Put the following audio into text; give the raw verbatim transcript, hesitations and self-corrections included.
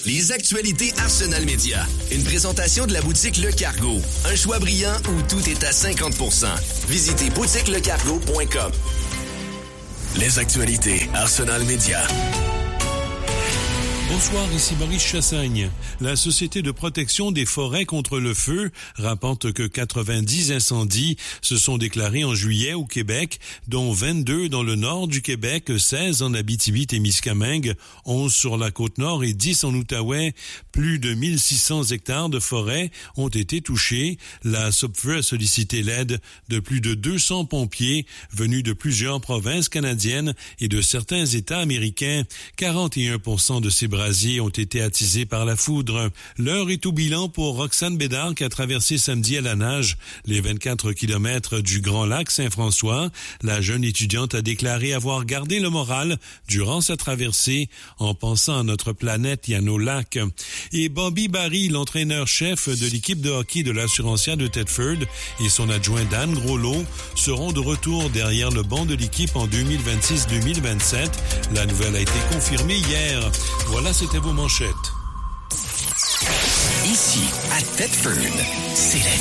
Les actualités Arsenal Média. Une présentation de la boutique Le Cargo. Un choix brillant où tout est à cinquante pour cent. Visitez boutique le cargo point com. Les actualités Arsenal Média. Bonsoir, ici Maurice Chassagne. La Société de protection des forêts contre le feu rapporte que quatre-vingt-dix incendies se sont déclarés en juillet au Québec, dont vingt-deux dans le nord du Québec, seize en Abitibi-Témiscamingue, onze sur la Côte-Nord et dix en Outaouais. Plus de mille six cents hectares de forêt ont été touchés. La Sopfeu a sollicité l'aide de plus de deux cents pompiers venus de plusieurs provinces canadiennes et de certains États américains. quarante et un pour cent de ces brasiers ont été attisés par la foudre. L'heure est au bilan pour Roxane Bédard qui a traversé samedi à la nage les vingt-quatre kilomètres du Grand Lac Saint-François. La jeune étudiante a déclaré avoir gardé le moral durant sa traversée en pensant à notre planète et à nos lacs. Et Bobby Barry, l'entraîneur-chef de l'équipe de hockey de l'Assurantia de Thetford et son adjoint Dan Groslo seront de retour derrière le banc de l'équipe en deux mille vingt-six deux mille vingt-sept. La nouvelle a été confirmée hier. Voilà, c'était vos manchettes. Ici, à Thetford, c'est la